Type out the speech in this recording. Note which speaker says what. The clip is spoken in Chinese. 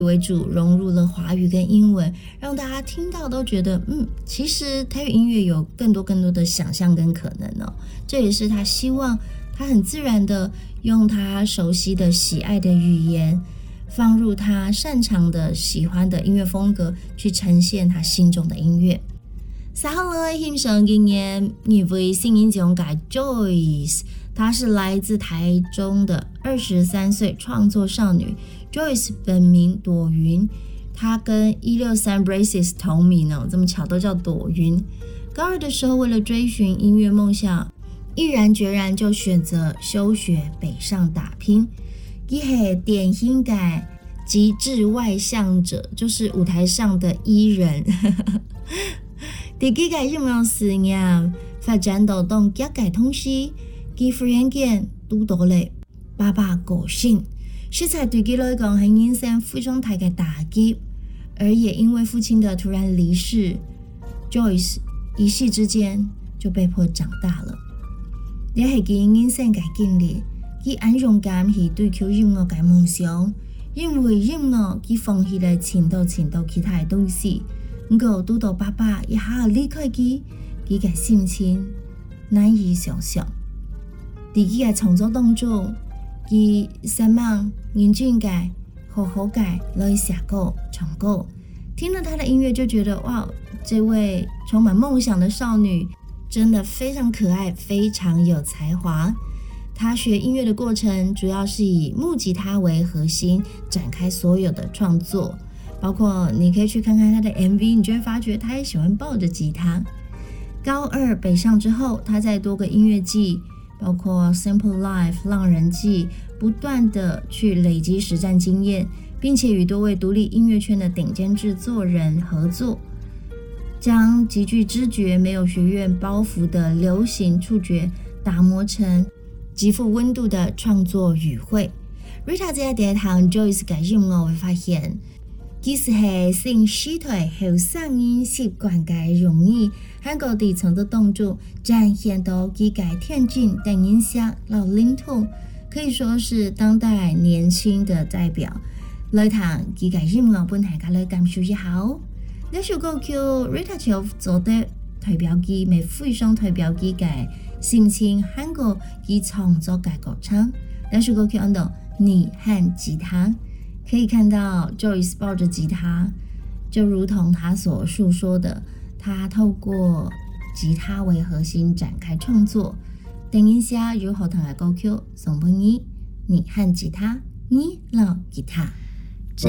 Speaker 1: 为主，融入了华语跟英文，让大家听到都觉得其实台语音乐有更多的想象跟可能哦。这也是他希望他很自然的用他熟悉的喜爱的语言，放入他擅长的喜欢的音乐风格，去呈现他心中的音乐。3號嘅獻上經驗，一位聲音中嘅 Joyce， 她是來自台中的23歲創作少女。Joyce 本名朵云，她跟163 Braces 同名哦，这么巧都叫朵云。高2的时候，为了追寻音乐梦想，毅然决然就选擇休學北上打拼。她是典型嘅極致外向者，就是舞台上的 E 人。在佢嘅音樂事業發展到當一嘅同時，佢忽然間遇到了爸爸過身，實在對佢來講係人生非常大嘅打擊，而也因為父親的突然離世 ，Joyce 一夕之間就被迫長大了。呢係佢人生嘅經歷，佢很勇敢去追求音樂嘅夢想，因為音樂佢放棄了前度其他嘅東西。不過遇到爸爸一下離開佢嘅心情難以想象。在佢嘅創作當中，佢希望認真嘅、好好嘅來寫歌、唱歌。聽了他的音樂就覺得哇，這位充滿夢想的少女真的非常可愛，非常有才華。他學音樂的過程主要是以木吉他為核心展開所有的創作。包括你可以去看看他的 MV， 你就會發覺他也喜歡抱着吉他。高2北上之後，他在多個音樂季，包括 Simple Life 浪人季，不斷的去累積實戰經驗，並且與多位獨立音樂圈的頂尖製作人合作，將極具知覺沒有學院包袱的流行觸覺打磨成極富溫度的創作語彙。Rita 在第一堂 Joyce 嘅音樂會發現，其實係性時代後生人習慣嘅容易，喺各地創作當中展現到佢嘅天真的影響老領土，可以說是當代年輕的代表。來談佢嘅音樂本係嘅來感受一下哦。呢首歌曲 Rita 就做得代表佢咪非常代表佢嘅心情，喺個佢創作嘅過程。呢首歌曲叫做《你和吉他》。可以看到 Joyce 抱着吉他，就如同他所述說的，他透過吉他為核心展開創作。等一下有好聽嘅歌曲送俾你，你和吉他，你老吉他。